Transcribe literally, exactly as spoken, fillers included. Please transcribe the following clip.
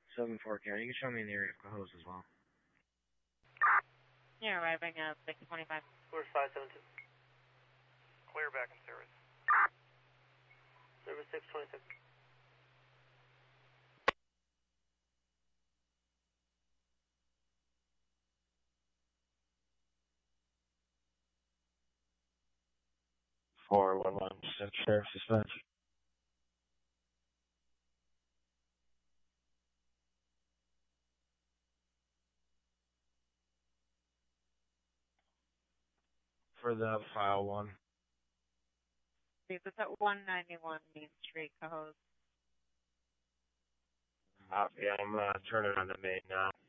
seven four K. You can show me in the area of Cohoes as well. Yeah, arriving at six twenty-five. Where's five seven two? Clear back in service. Service six twenty-six. four one one six, Sheriff Dispatch. For the file one. It's at one ninety-one Main Street, Cohoes. Uh, yeah, I'm uh, turning on the main now.